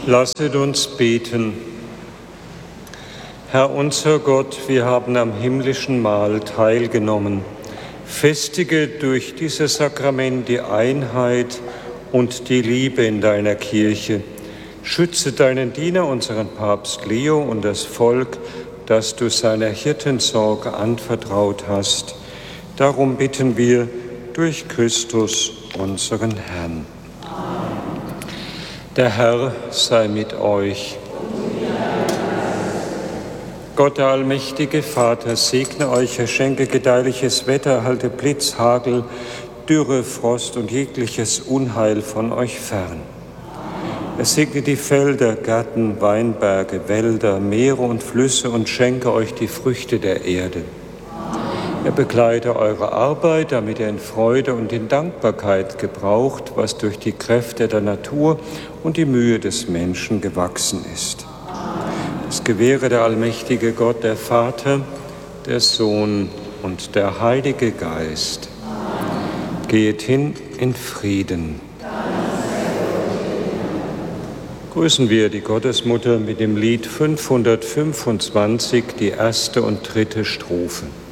Lasset uns beten. Herr unser Gott, wir haben am himmlischen Mahl teilgenommen. Festige durch dieses Sakrament die Einheit und die Liebe in deiner Kirche. Schütze deinen Diener, unseren Papst Leo, und das Volk, das du seiner Hirtensorge anvertraut hast. Darum bitten wir durch Christus, unseren Herrn. Der Herr sei mit euch. Gott, der allmächtige Vater, segne euch, er schenke gedeihliches Wetter, erhalte Blitz, Hagel, Dürre, Frost und jegliches Unheil von euch fern. Er segne die Felder, Gärten, Weinberge, Wälder, Meere und Flüsse und schenke euch die Früchte der Erde. Er begleite eure Arbeit, damit ihr in Freude und in Dankbarkeit gebraucht, was durch die Kräfte der Natur und die Mühe des Menschen gewachsen ist. Es gewähre der allmächtige Gott, der Vater, der Sohn und der Heilige Geist. Geht hin in Frieden. Grüßen wir die Gottesmutter mit dem Lied 525, die erste und dritte Strophe.